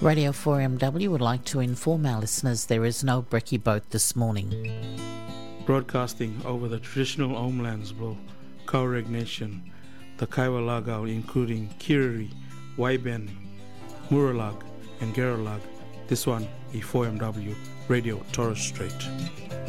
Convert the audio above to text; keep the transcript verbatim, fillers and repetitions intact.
Radio four M W would like to inform our listeners there is no brekkie boat this morning. Broadcasting over the traditional homelands of Kaureg Nation, the Kaiwa Lagao, including Kiriri, Waiben, Muralag, and Geralag. This one is four M W Radio Torres Strait.